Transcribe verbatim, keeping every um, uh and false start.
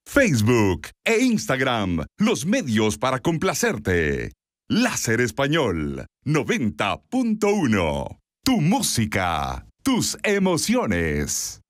Facebook e Instagram, los medios para complacerte. Láser Español noventa punto uno. Tu música, tus emociones.